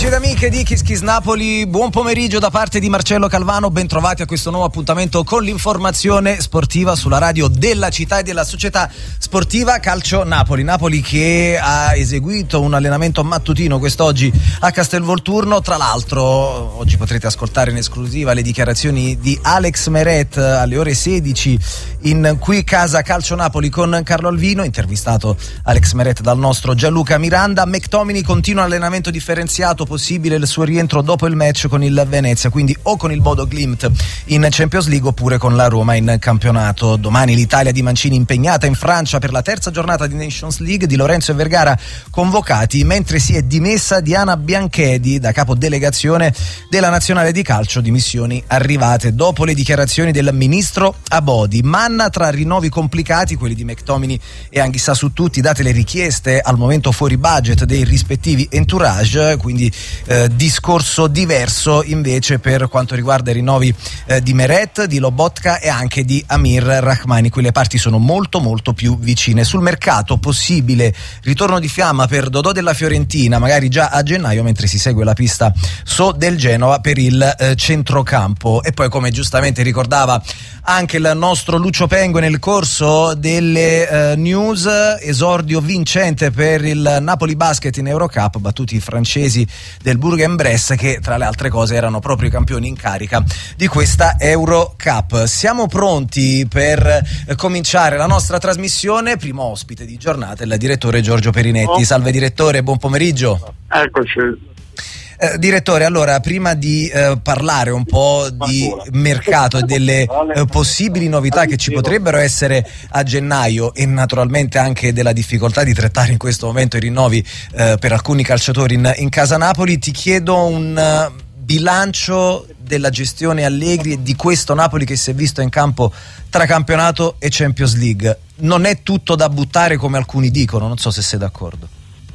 Amici ed amiche di Kiss Kiss Napoli, buon pomeriggio da parte di Marcello Calvano, ben trovati a questo nuovo appuntamento con l'informazione sportiva sulla radio della città e della società sportiva Calcio Napoli. Napoli che ha eseguito un allenamento mattutino quest'oggi a Castelvolturno. Tra l'altro oggi potrete ascoltare in esclusiva le dichiarazioni di Alex Meret alle ore 16 in Qui Casa Calcio Napoli con Carlo Alvino, intervistato Alex Meret dal nostro Gianluca Miranda. McTominay continua l'allenamento differenziato, possibile il suo rientro dopo il match con il Venezia, quindi o con il Bodo Glimt in Champions League oppure con la Roma in campionato. Domani l'Italia di Mancini impegnata in Francia per la terza giornata di Nations League, Di Lorenzo e Vergara convocati, mentre si è dimessa Diana Bianchedi da capodelegazione della nazionale di calcio, dimissioni arrivate dopo le dichiarazioni del ministro Abodi. Manna tra rinnovi complicati, quelli di McTominay e Anghissà su tutti, date le richieste al momento fuori budget dei rispettivi entourage, quindi discorso diverso invece per quanto riguarda i rinnovi di Meret, di Lobotka e anche di Amir Rahmani. Qui le parti sono molto più vicine. Sul mercato possibile ritorno di fiamma per Dodò della Fiorentina, magari già a gennaio, mentre si segue la pista del Genova per il centrocampo. E poi, come giustamente ricordava anche il nostro Lucio Pengue nel corso delle news, esordio vincente per il Napoli Basket in Eurocup, battuti i francesi del Bourg-en-Bresse, che tra le altre cose erano proprio i campioni in carica di questa Eurocup. Siamo pronti per cominciare la nostra trasmissione. Primo ospite di giornata il direttore Giorgio Perinetti. Salve direttore, buon pomeriggio. Eccoci. Direttore, allora prima di parlare un po' di mercato e delle possibili novità che ci potrebbero essere a gennaio e naturalmente anche della difficoltà di trattare in questo momento i rinnovi per alcuni calciatori in casa Napoli, ti chiedo un bilancio della gestione Allegri e di questo Napoli che si è visto in campo tra campionato e Champions League. Non è tutto da buttare come alcuni dicono, non so se sei d'accordo.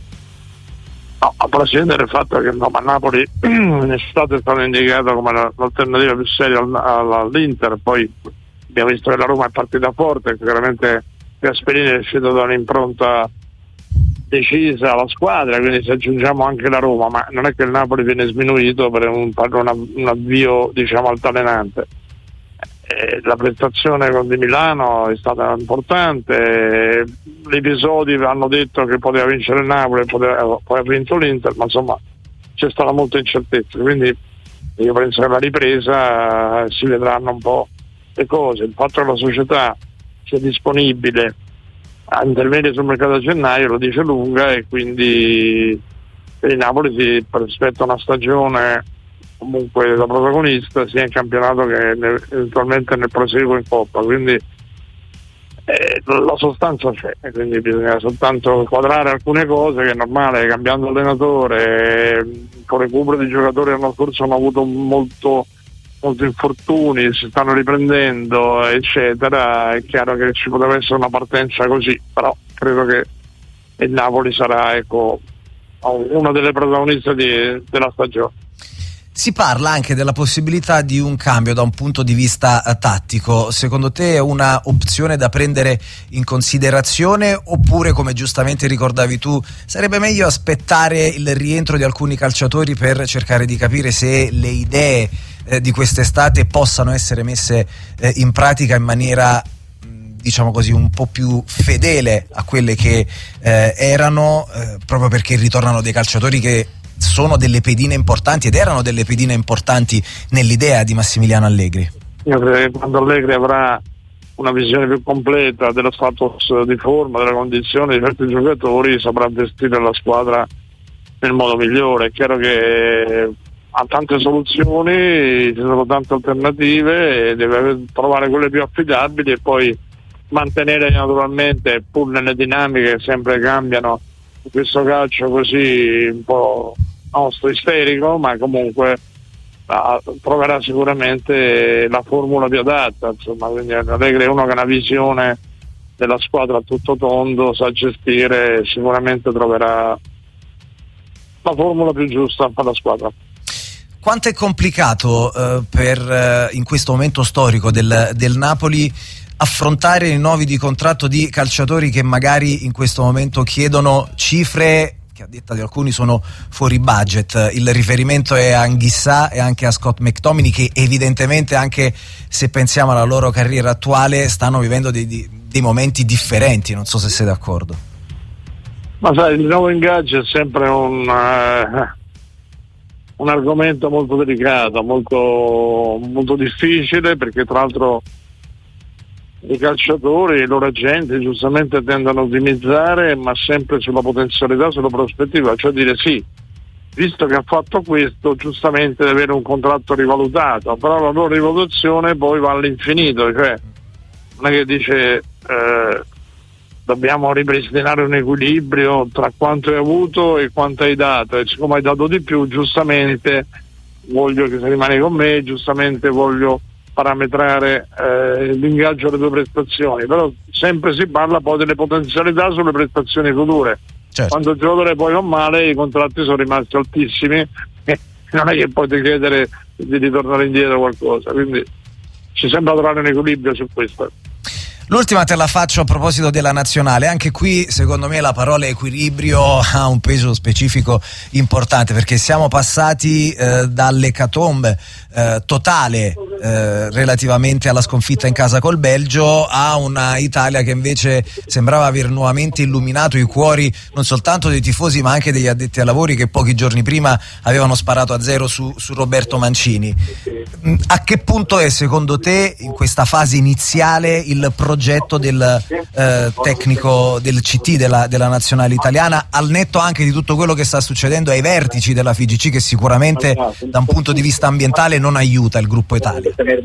No, a prescindere dal fatto che a Napoli in estate è stato indicato come l'alternativa più seria all'Inter, poi abbiamo visto che la Roma è partita forte, chiaramente Gasperini è uscito da un'impronta decisa alla squadra, quindi se aggiungiamo anche la Roma, ma non è che il Napoli viene sminuito per un avvio altalenante. La prestazione con Di Milano è stata importante, gli episodi hanno detto che poteva vincere il Napoli, poi ha vinto l'Inter, ma insomma c'è stata molta incertezza, quindi io penso che alla ripresa si vedranno un po' le cose. Il fatto che la società sia disponibile a intervenire sul mercato a gennaio lo dice lunga, e quindi per il Napoli si aspetta una stagione comunque da protagonista sia in campionato che eventualmente nel proseguo in Coppa, quindi la sostanza c'è, quindi bisogna soltanto quadrare alcune cose che è normale, cambiando allenatore, con il recupero di giocatori l'anno scorso hanno avuto molti infortuni, si stanno riprendendo eccetera. È chiaro che ci poteva essere una partenza così, però credo che il Napoli sarà una delle protagoniste della stagione. Si parla anche della possibilità di un cambio da un punto di vista tattico. Secondo te è una opzione da prendere in considerazione, oppure, come giustamente ricordavi tu, sarebbe meglio aspettare il rientro di alcuni calciatori per cercare di capire se le idee di quest'estate possano essere messe in pratica in maniera diciamo così un po' più fedele a quelle che erano, proprio perché ritornano dei calciatori che sono delle pedine importanti ed erano delle pedine importanti nell'idea di Massimiliano Allegri? Io credo che quando Allegri avrà una visione più completa dello status di forma, delle condizioni di certi giocatori, saprà gestire la squadra nel modo migliore. È chiaro che ha tante soluzioni, ci sono tante alternative e deve trovare quelle più affidabili e poi mantenere naturalmente, pur nelle dinamiche che sempre cambiano in questo calcio così un po' nostro isterico, ma comunque troverà sicuramente la formula più adatta, insomma. Quindi Allegri è uno che ha una visione della squadra a tutto tondo, sa gestire, sicuramente troverà la formula più giusta per la squadra. Quanto è complicato per in questo momento storico del Napoli affrontare i rinnovi di contratto di calciatori che magari in questo momento chiedono cifre che a detta di alcuni sono fuori budget. Il riferimento è a Anguissa e anche a Scott McTominay, che evidentemente, anche se pensiamo alla loro carriera attuale, stanno vivendo dei momenti differenti. Non so se sei d'accordo. Ma sai, il nuovo ingaggio è sempre un argomento molto delicato, molto, molto difficile, perché tra l'altro i calciatori e i loro agenti giustamente tendono a ottimizzare, ma sempre sulla potenzialità, sulla prospettiva, cioè dire sì, visto che ha fatto questo, giustamente deve avere un contratto rivalutato, però la loro rivalutazione poi va all'infinito, cioè non è che dice dobbiamo ripristinare un equilibrio tra quanto hai avuto e quanto hai dato, e siccome hai dato di più, giustamente voglio che se rimani con me, giustamente voglio parametrare l'ingaggio alle tue prestazioni, però sempre si parla poi delle potenzialità sulle prestazioni future. Certo. Quando il giocatore poi va male, i contratti sono rimasti altissimi e non è che puoi chiedere di ritornare indietro qualcosa, quindi ci sembra trovare un equilibrio su questo. L'ultima te la faccio a proposito della nazionale. Anche qui secondo me la parola equilibrio ha un peso specifico importante, perché siamo passati dall'ecatombe totale relativamente alla sconfitta in casa col Belgio a una Italia che invece sembrava aver nuovamente illuminato i cuori non soltanto dei tifosi ma anche degli addetti ai lavori, che pochi giorni prima avevano sparato a zero su Roberto Mancini. A che punto è secondo te in questa fase iniziale il progetto del tecnico del CT della nazionale italiana, al netto anche di tutto quello che sta succedendo ai vertici della FIGC, che sicuramente da un punto di vista ambientale non aiuta il gruppo Italia?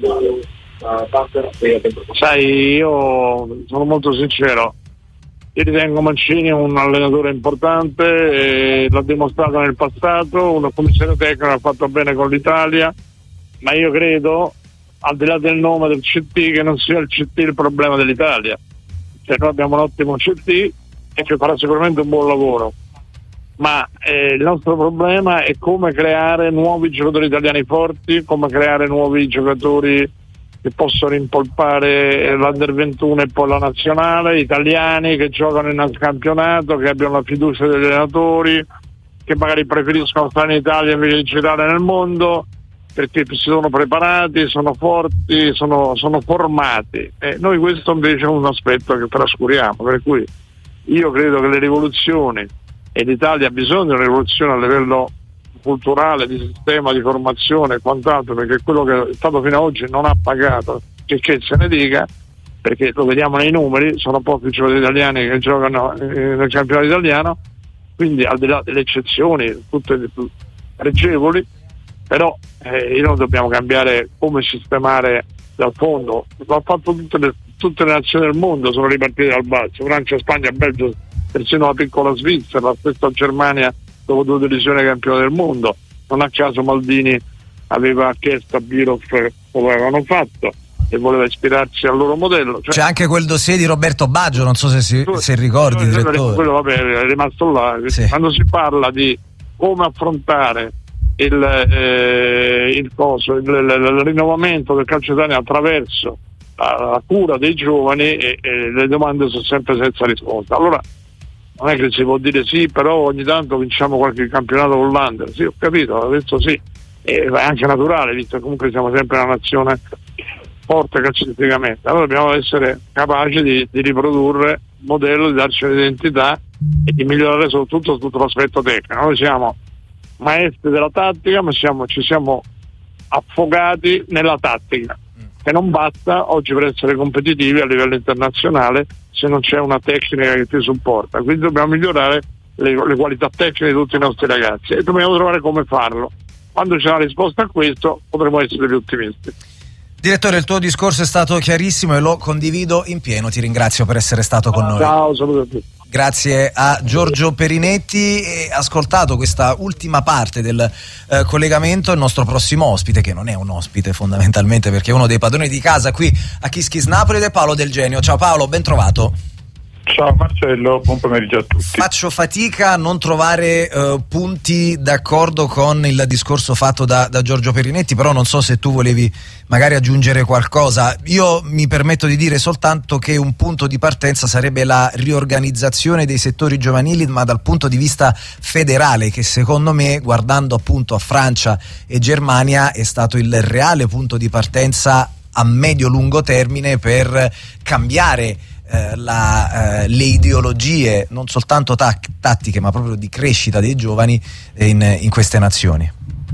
Sai, io sono molto sincero, io ritengo Mancini un allenatore importante, l'ha dimostrato nel passato, una commissione tecnica ha fatto bene con l'Italia, ma io credo, al di là del nome del CT, che non sia il CT il problema dell'Italia. Cioè, noi abbiamo un ottimo CT e che farà sicuramente un buon lavoro, ma il nostro problema è come creare nuovi giocatori italiani forti, come creare nuovi giocatori che possono impolpare l'Under 21 e poi la nazionale, italiani che giocano in campionato, che abbiano la fiducia degli allenatori, che magari preferiscono stare in Italia invece di girare nel mondo, perché si sono preparati, sono forti, sono formati. Noi questo invece è un aspetto che trascuriamo, per cui io credo che le rivoluzioni, e l'Italia ha bisogno di una rivoluzione a livello culturale, di sistema, di formazione e quant'altro, perché quello che è stato fino ad oggi non ha pagato, che se ne dica, perché lo vediamo nei numeri, sono pochi giocatori italiani che giocano nel campionato italiano, quindi al di là delle eccezioni, tutte pregevoli, però noi dobbiamo cambiare come sistemare dal fondo. L'ha fatto tutte le nazioni del mondo, sono ripartite dal basso, Francia, Spagna, Belgio, persino la piccola Svizzera, la stessa Germania dopo 2 edizioni campione del mondo. Non a caso Maldini aveva chiesto a Birov come avevano fatto e voleva ispirarsi al loro modello. C'è anche quel dossier di Roberto Baggio, non so se ricordi, direttore. Quello vabbè, è rimasto là. Sì. Quando si parla di come affrontare il rinnovamento del calcio italiano attraverso la cura dei giovani, le domande sono sempre senza risposta. Allora non è che si può dire sì, però ogni tanto vinciamo qualche campionato con l'Under. Sì, ho capito, adesso sì, è anche naturale, visto che comunque siamo sempre una nazione forte calcisticamente. Allora dobbiamo essere capaci di riprodurre un modello, di darci un'identità e di migliorare soprattutto tutto l'aspetto tecnico. Noi siamo maestri della tattica, ma ci siamo affogati nella tattica, che non basta oggi per essere competitivi a livello internazionale se non c'è una tecnica che ti supporta. Quindi dobbiamo migliorare le qualità tecniche di tutti i nostri ragazzi e dobbiamo trovare come farlo. Quando c'è una risposta a questo potremo essere più ottimisti. Direttore, il tuo discorso è stato chiarissimo e lo condivido in pieno. Ti ringrazio per essere stato con noi. Ciao, saluto a tutti. Grazie a Giorgio Perinetti. E ascoltato questa ultima parte del collegamento, il nostro prossimo ospite, che non è un ospite fondamentalmente perché è uno dei padroni di casa qui a Kiss Kiss Napoli, ed è Paolo Del Genio. Ciao Paolo, ben trovato. Ciao Marcello, buon pomeriggio a tutti. Faccio fatica a non trovare punti d'accordo con il discorso fatto da Giorgio Perinetti, però non so se tu volevi magari aggiungere qualcosa. Io mi permetto di dire soltanto che un punto di partenza sarebbe la riorganizzazione dei settori giovanili, ma dal punto di vista federale, che secondo me, guardando appunto a Francia e Germania, è stato il reale punto di partenza a medio-lungo termine per cambiare le ideologie non soltanto tattiche ma proprio di crescita dei giovani in queste nazioni.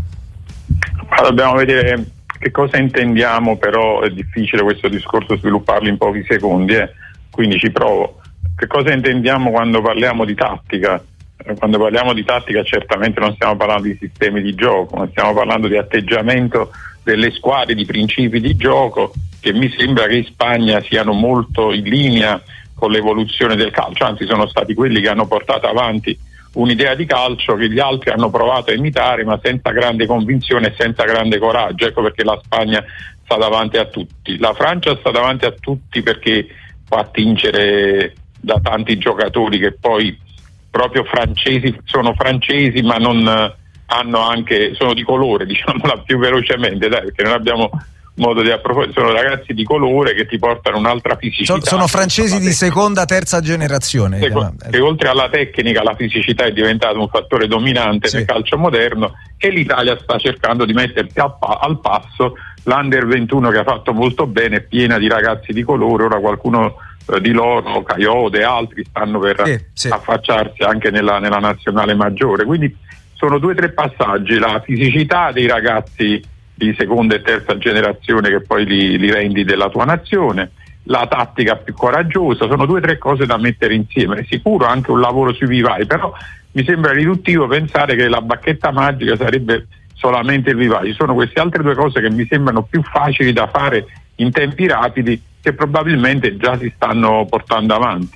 Dobbiamo vedere che cosa intendiamo, però è difficile questo discorso svilupparlo in pochi secondi, quindi ci provo. Che cosa intendiamo quando parliamo di tattica? Quando parliamo di tattica certamente non stiamo parlando di sistemi di gioco, ma stiamo parlando di atteggiamento delle squadre, di principi di gioco, che mi sembra che in Spagna siano molto in linea con l'evoluzione del calcio, anzi sono stati quelli che hanno portato avanti un'idea di calcio che gli altri hanno provato a imitare, ma senza grande convinzione e senza grande coraggio. Ecco perché la Spagna sta davanti a tutti. La Francia sta davanti a tutti perché fa attingere da tanti giocatori che poi proprio sono francesi ma non hanno anche, sono di colore, diciamola più velocemente, perché non abbiamo modo di approfondire. Sono ragazzi di colore che ti portano un'altra fisicità. Sono francesi di seconda, terza generazione. Che oltre alla tecnica, la fisicità è diventato un fattore dominante nel calcio moderno, e l'Italia sta cercando di mettersi al passo. L'Under 21 che ha fatto molto bene, è piena di ragazzi di colore. Ora qualcuno di loro, Caiode e altri, stanno per affacciarsi anche nella nazionale maggiore. Quindi sono 2 o 3 passaggi: la fisicità dei ragazzi di seconda e terza generazione che poi li rendi della tua nazione, la tattica più coraggiosa. Sono 2 o 3 cose da mettere insieme. È sicuro anche un lavoro sui vivai, però mi sembra riduttivo pensare che la bacchetta magica sarebbe solamente il vivai. Ci sono queste altre 2 cose che mi sembrano più facili da fare in tempi rapidi, che probabilmente già si stanno portando avanti.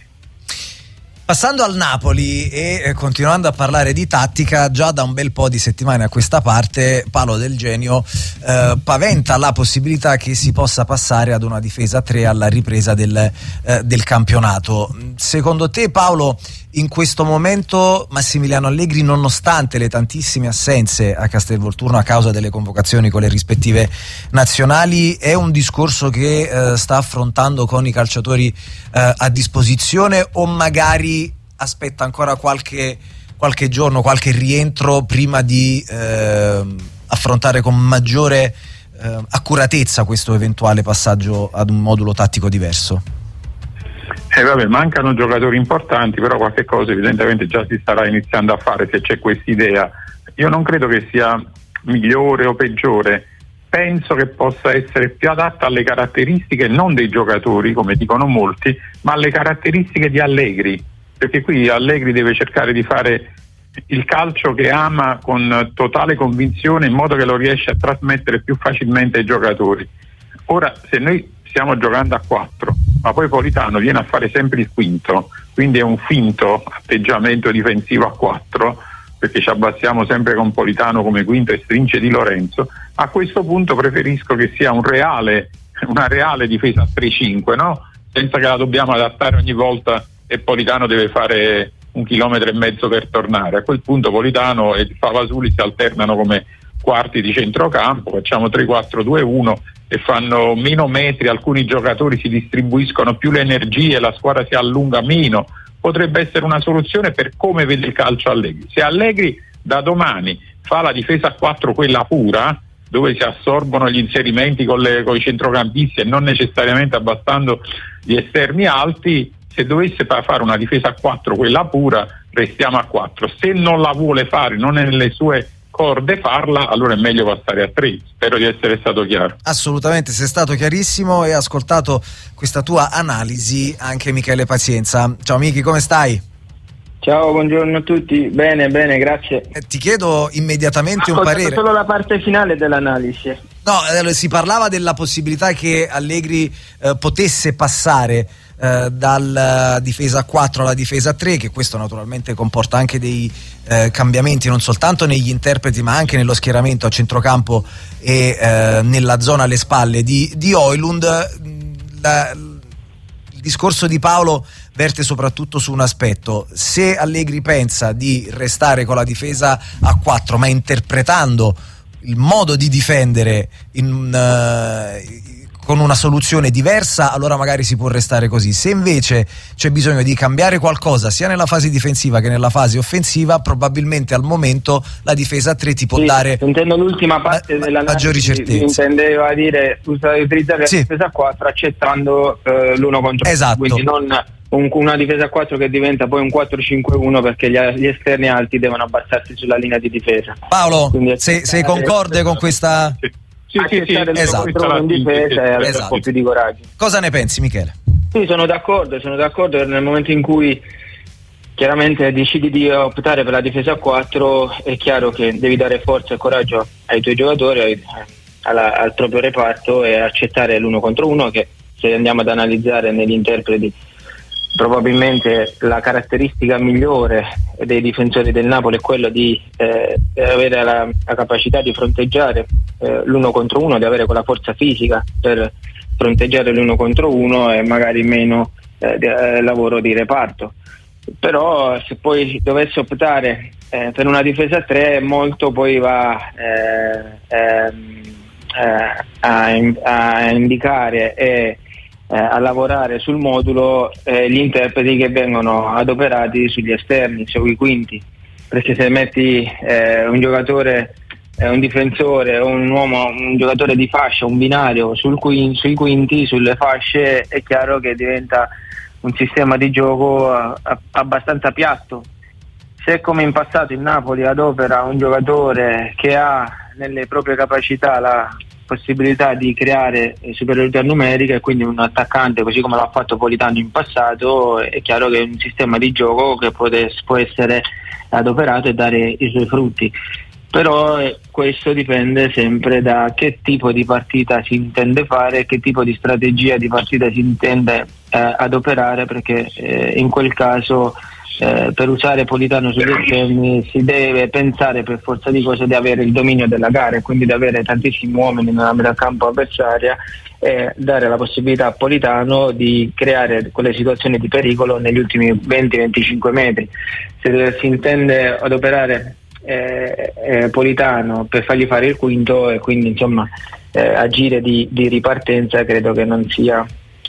Passando al Napoli e continuando a parlare di tattica, già da un bel po' di settimane a questa parte Paolo Del Genio paventa la possibilità che si possa passare ad una difesa a 3 alla ripresa del campionato. Secondo te, Paolo, in questo momento Massimiliano Allegri, nonostante le tantissime assenze a Castelvolturno a causa delle convocazioni con le rispettive nazionali, è un discorso che sta affrontando con i calciatori a disposizione, o magari aspetta ancora qualche giorno, qualche rientro prima di affrontare con maggiore accuratezza questo eventuale passaggio ad un modulo tattico diverso? Mancano giocatori importanti, però qualche cosa evidentemente già si starà iniziando a fare, se c'è quest'idea. Io non credo che sia migliore o peggiore, penso che possa essere più adatta alle caratteristiche non dei giocatori, come dicono molti, ma alle caratteristiche di Allegri, perché qui Allegri deve cercare di fare il calcio che ama con totale convinzione, in modo che lo riesce a trasmettere più facilmente ai giocatori. Ora, se noi stiamo giocando a 4, ma poi Politano viene a fare sempre il quinto, quindi è un finto atteggiamento difensivo a 4, perché ci abbassiamo sempre con Politano come quinto e stringe Di Lorenzo. A questo punto preferisco che sia una reale difesa a 3-5, no? Senza che la dobbiamo adattare ogni volta e Politano deve fare 1,5 chilometri per tornare. A quel punto Politano e Favasuli si alternano come quarti di centrocampo, facciamo 3-4-2-1 e fanno meno metri, alcuni giocatori si distribuiscono più le energie, la squadra si allunga meno. Potrebbe essere una soluzione per come vede il calcio Allegri. Se Allegri da domani fa la difesa a 4, quella pura, dove si assorbono gli inserimenti con i centrocampisti e non necessariamente abbassando gli esterni alti, se dovesse fare una difesa a 4, quella pura, restiamo a 4. Se non la vuole fare, non è nelle sue corde farla, allora è meglio passare a 3. Spero di essere stato chiaro. Assolutamente, sei stato chiarissimo e ascoltato questa tua analisi anche Michele Pazienza. Ciao Michi, come stai? Ciao, buongiorno a tutti. Bene, grazie. Ti chiedo immediatamente un parere. Solo la parte finale dell'analisi. No, si parlava della possibilità che Allegri potesse passare dalla difesa a 4 alla difesa a 3, che questo naturalmente comporta anche dei cambiamenti non soltanto negli interpreti ma anche nello schieramento a centrocampo e nella zona alle spalle di Højlund. Il discorso di Paolo verte soprattutto su un aspetto: se Allegri pensa di restare con la difesa a 4 ma interpretando il modo di difendere con una soluzione diversa, allora magari si può restare così. Se invece c'è bisogno di cambiare qualcosa sia nella fase difensiva che nella fase offensiva, probabilmente al momento la difesa a 3 ti può dare, intendo l'ultima parte della maggiori certezze. Intendeva dire utilizzare la difesa a 4 accettando l'1 contro 1, esatto. Quindi non una difesa a 4 che diventa poi un 4-5-1 perché gli esterni alti devono abbassarsi sulla linea di difesa. Paolo, sei concorde con questa? Sì, esatto. In difesa e avere un po' più di coraggio. Cosa ne pensi, Michele? Sì, sono d'accordo nel momento in cui chiaramente decidi di optare per la difesa a 4, è chiaro che devi dare forza e coraggio ai tuoi giocatori, al proprio reparto, e accettare l'1 contro 1, che se andiamo ad analizzare negli interpreti probabilmente la caratteristica migliore dei difensori del Napoli è quello di avere la capacità di fronteggiare l'1 contro 1, di avere quella forza fisica per fronteggiare l'1 contro 1 e magari meno lavoro di reparto. Però se poi dovesse optare per una difesa a 3, molto poi va a indicare e a lavorare sul modulo gli interpreti che vengono adoperati sugli esterni, sui quinti, perché se metti un giocatore, un difensore o un giocatore di fascia, un binario sui quinti, sulle fasce, è chiaro che diventa un sistema di gioco abbastanza piatto. Se come in passato il Napoli adopera un giocatore che ha nelle proprie capacità la possibilità di creare superiorità numerica, e quindi un attaccante, così come l'ha fatto Politano in passato, è chiaro che è un sistema di gioco che può essere adoperato e dare i suoi frutti. Però questo dipende sempre da che tipo di partita si intende fare, che tipo di strategia di partita si intende adoperare, perché in quel caso per usare Politano sugli esterni si deve pensare per forza di cose di avere il dominio della gara e quindi di avere tantissimi uomini nella metà campo avversaria e dare la possibilità a Politano di creare quelle situazioni di pericolo negli ultimi 20-25 metri. Se si intende adoperare Politano per fargli fare il quinto e quindi insomma agire di ripartenza, credo che non sia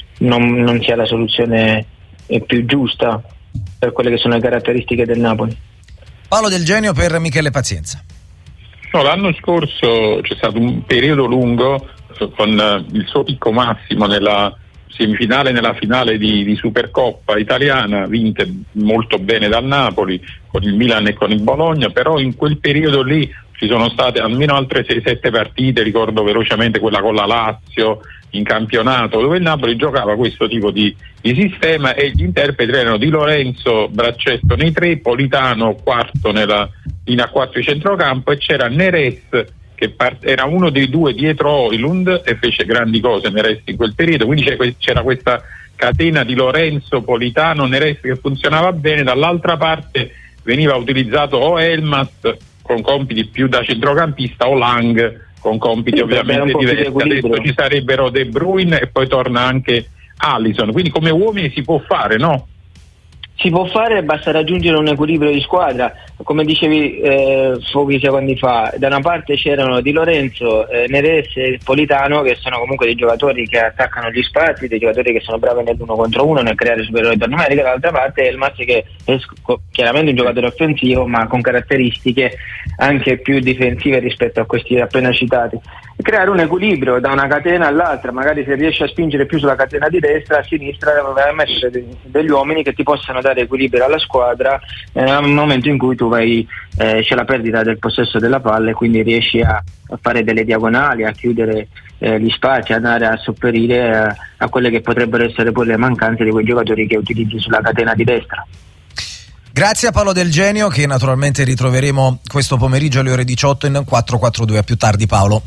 la soluzione più giusta per quelle che sono le caratteristiche del Napoli. Paolo Del Genio per Michele Pazienza. No, l'anno scorso c'è stato un periodo lungo con il suo picco massimo nella semifinale, nella finale di Supercoppa italiana, vinte molto bene dal Napoli con il Milan e con il Bologna, però in quel periodo lì ci sono state almeno altre 6-7 partite, ricordo velocemente quella con la Lazio in campionato, dove il Napoli giocava questo tipo di sistema e gli interpreti erano Di Lorenzo braccetto nei 3, Politano quarto nella linea 4 di centrocampo, e c'era Neres che era uno dei due dietro Højlund e fece grandi cose Neres in quel periodo, quindi c'era questa catena di Lorenzo, Politano, Neres che funzionava bene. Dall'altra parte veniva utilizzato o Elmas con compiti più da centrocampista o Lang con compiti ovviamente diversi. Adesso ci sarebbero De Bruyne e poi torna anche Alisson, quindi come uomini si può fare, no? Si può fare, basta raggiungere un equilibrio di squadra, come dicevi pochi secondi fa. Da una parte c'erano Di Lorenzo, Neres e Politano, che sono comunque dei giocatori che attaccano gli spazi, dei giocatori che sono bravi nell'1 contro 1, nel creare superiorità numerica. Dall'altra parte Elmas, che è chiaramente un giocatore offensivo ma con caratteristiche anche più difensive rispetto a questi appena citati. Creare un equilibrio da una catena all'altra, magari se riesci a spingere più sulla catena di destra, a sinistra vai a mettere degli uomini che ti possano dare equilibrio alla squadra nel momento in cui tu c'è la perdita del possesso della palla, e quindi riesci a fare delle diagonali, a chiudere gli spazi, andare a sopperire a quelle che potrebbero essere poi le mancanze di quei giocatori che utilizzi sulla catena di destra. Grazie a Paolo Del Genio, che naturalmente ritroveremo questo pomeriggio alle ore 18 in 442. A più tardi, Paolo.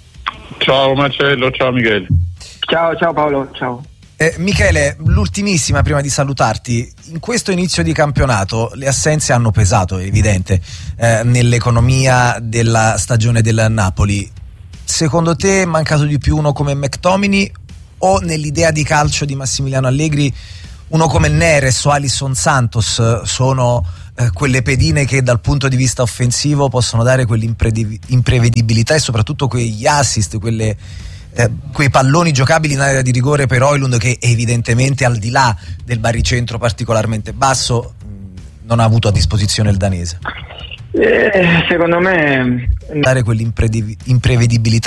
Ciao Marcello, ciao Michele. Ciao Paolo, ciao. Michele, l'ultimissima prima di salutarti. In questo inizio di campionato le assenze hanno pesato, è evidente, nell'economia della stagione del Napoli. Secondo te è mancato di più uno come McTominay, o nell'idea di calcio di Massimiliano Allegri uno come Neres o Alisson Santos sono quelle pedine che dal punto di vista offensivo possono dare quell'imprevedibilità e soprattutto quegli assist, quei palloni giocabili in area di rigore per Højlund, che evidentemente al di là del baricentro particolarmente basso non ha avuto a disposizione il danese. Secondo me dare quell'imprevedibilità